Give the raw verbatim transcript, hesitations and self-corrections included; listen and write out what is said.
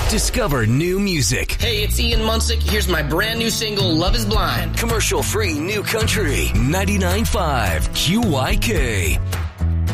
Discover new music. Hey, it's Ian Munsick. Here's my brand new single, Love is Blind. Commercial-free new country. ninety-nine point five Q Y K.